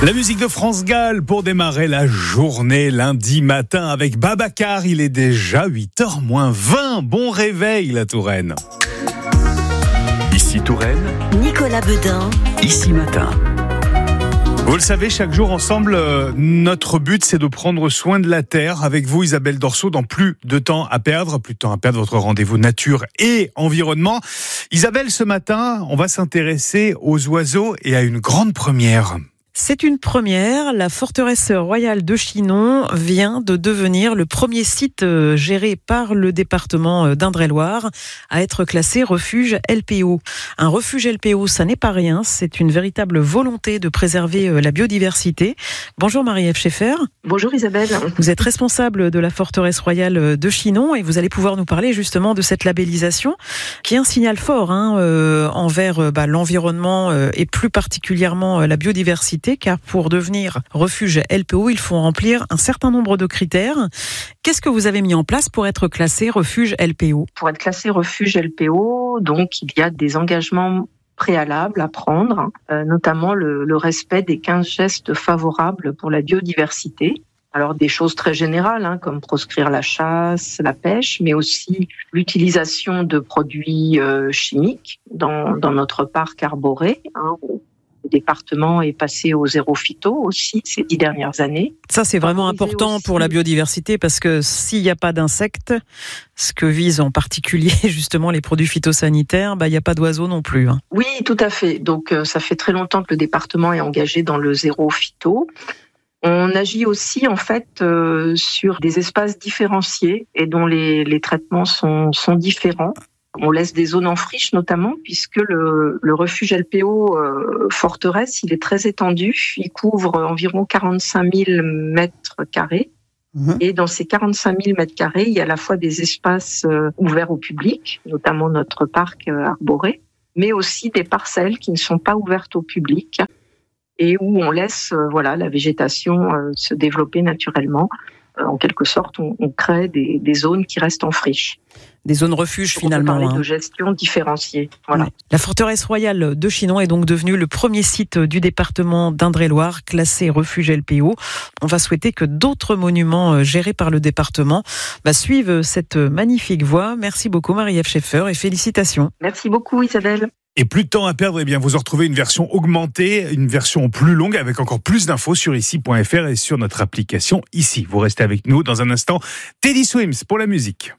La musique de France Gall pour démarrer la journée lundi matin avec Babacar. Il est déjà 8h moins 20. Bon réveil la Touraine. Ici Touraine, Nicolas Beudin. Ici Matin. Vous le savez, chaque jour ensemble, notre but c'est de prendre soin de la terre. Avec vous Isabelle Dorso, dans Plus de temps à perdre, votre rendez-vous nature et environnement. Isabelle, ce matin, on va s'intéresser aux oiseaux et à une grande première. C'est une première. La forteresse royale de Chinon vient de devenir le premier site géré par le département d'Indre-et-Loire à être classé refuge LPO. Un refuge LPO, ça n'est pas rien. C'est une véritable volonté de préserver la biodiversité. Bonjour Marie-Ève Schaeffer. Bonjour Isabelle. Vous êtes responsable de la forteresse royale de Chinon et vous allez pouvoir nous parler justement de cette labellisation qui est un signal fort envers l'environnement et plus particulièrement la biodiversité. Car pour devenir refuge LPO, il faut remplir un certain nombre de critères. Qu'est-ce que vous avez mis en place pour être classé refuge LPO ? Pour être classé refuge LPO, donc il y a des engagements préalables à prendre, notamment le respect des 15 gestes favorables pour la biodiversité. Alors des choses très générales, comme proscrire la chasse, la pêche, mais aussi l'utilisation de produits chimiques dans notre parc arboré. Le département est passé au zéro phyto aussi ces 10 dernières années. Ça, c'est vraiment important pour la biodiversité parce que s'il n'y a pas d'insectes, ce que visent en particulier justement les produits phytosanitaires, il n'y a pas d'oiseaux non plus. Oui, tout à fait. Donc ça fait très longtemps que le département est engagé dans le zéro phyto. On agit aussi en fait sur des espaces différenciés et dont les traitements sont différents. On laisse des zones en friche notamment puisque le refuge LPO forteresse, il est très étendu. Il couvre environ 45 000 mètres carrés. Et dans ces 45 000 mètres carrés, il y a à la fois des espaces ouverts au public, notamment notre parc arboré, mais aussi des parcelles qui ne sont pas ouvertes au public et où on laisse la végétation se développer naturellement. En quelque sorte, on crée des zones qui restent en friche. Des zones refuges finalement. On peut parler de gestion différenciée. Voilà. Ouais. La forteresse royale de Chinon est donc devenue le premier site du département d'Indre-et-Loire classé refuge LPO. On va souhaiter que d'autres monuments gérés par le département suivent cette magnifique voie. Merci beaucoup Marie-Ève Schaeffer et félicitations. Merci beaucoup Isabelle. Et plus de temps à perdre, vous en retrouvez une version augmentée, une version plus longue avec encore plus d'infos sur ici.fr et sur notre application Ici. Vous restez avec nous dans un instant. Teddy Swims pour la musique.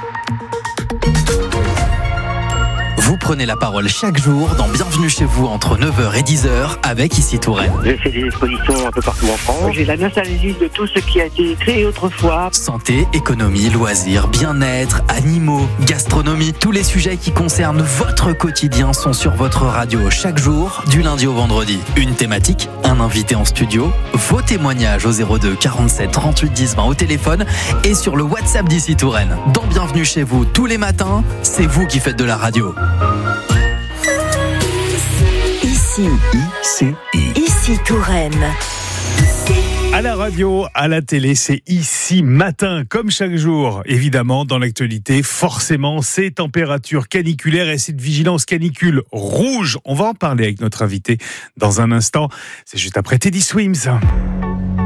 Vous prenez la parole chaque jour dans Bienvenue chez vous entre 9h et 10h avec Ici Touraine. J'ai fait des expositions un peu partout en France. J'ai la nostalgie de tout ce qui a été créé autrefois. Santé, économie, loisirs, bien-être, animaux, gastronomie, tous les sujets qui concernent votre quotidien sont sur votre radio chaque jour, du lundi au vendredi. Une thématique, un invité en studio, vos témoignages au 02 47 38 10 20 au téléphone et sur le WhatsApp d'Ici Touraine. Dans Bienvenue chez vous tous les matins, c'est vous qui faites de la radio. Ici Touraine. À la radio, à la télé, c'est Ici Matin, comme chaque jour. Évidemment, dans l'actualité, forcément, ces températures caniculaires et cette vigilance canicule rouge. On va en parler avec notre invité dans un instant. C'est juste après Teddy Swims.